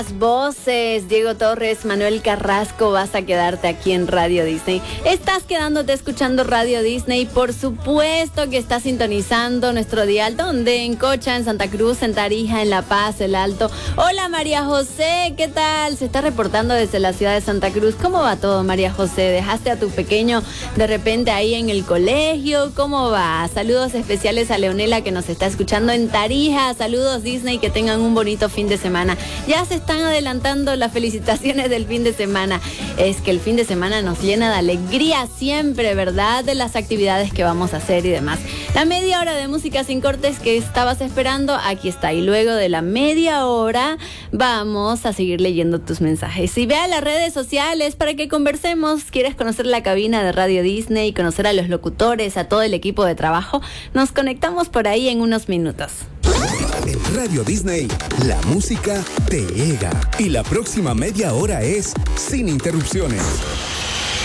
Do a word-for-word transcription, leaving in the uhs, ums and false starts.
Voces, Diego Torres, Manuel Carrasco, vas a quedarte aquí en Radio Disney. Estás quedándote escuchando Radio Disney, por supuesto que estás sintonizando nuestro dial, donde en Cocha, en Santa Cruz, en Tarija, en La Paz, El Alto. Hola María José, ¿qué tal? Se está reportando desde la ciudad de Santa Cruz. ¿Cómo va todo, María José? ¿Dejaste a tu pequeño de repente ahí en el colegio? ¿Cómo va? Saludos especiales a Leonela, que nos está escuchando en Tarija. Saludos Disney, que tengan un bonito fin de semana. Ya se están adelantando las felicitaciones del fin de semana. Es que el fin de semana nos llena de alegría siempre, ¿verdad? De las actividades que vamos a hacer y demás. La media hora de música sin cortes que estabas esperando, aquí está. Y luego de la media hora vamos a seguir leyendo tus mensajes. Y ve a las redes sociales para que conversemos. ¿Quieres conocer la cabina de Radio Disney, conocer a los locutores, a todo el equipo de trabajo? Nos conectamos por ahí en unos minutos. En Radio Disney, la música te llega. Y la próxima media hora es sin interrupciones.